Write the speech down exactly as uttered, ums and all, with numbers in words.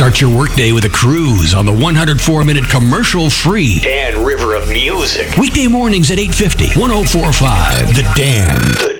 Start your workday with a cruise on the one hundred four minute commercial-free Dan River of Music. Weekday mornings at eight fifty, one oh four point five, The Dan. The